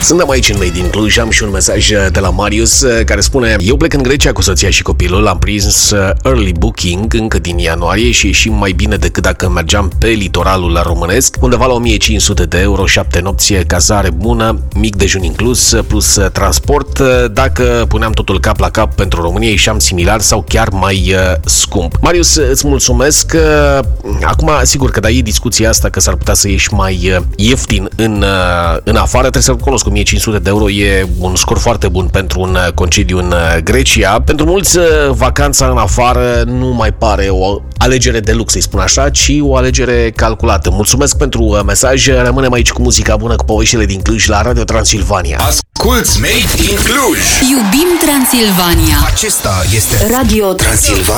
Suntem aici în Made in Cluj, am și un mesaj de la Marius care spune: eu plec în Grecia cu soția și copilul, am prins early booking încă din ianuarie și ieșim mai bine decât dacă mergeam pe litoralul românesc, undeva la 1500 de euro, 7 nopți, cazare bună, mic dejun inclus, plus transport. Dacă puneam totul cap la cap pentru România, ieșeam similar sau chiar mai scump. Marius, îți mulțumesc. Acum, sigur că e discuția asta că s-ar putea să ieși mai ieftin în afară. Trebuie să recunosc că 1500 de euro e un scor foarte bun pentru un concediu în Grecia. Pentru mulți, vacanța în afară nu mai pare o alegere de lux, să-i spun așa, ci o alegere calculată. Mulțumesc pentru mesaj. Rămânem aici cu muzica bună, cu poveștile din Cluj la Radio Transilvania. Asculți Made in Cluj. Iubim Transilvania. Acesta este Radio Transilvania.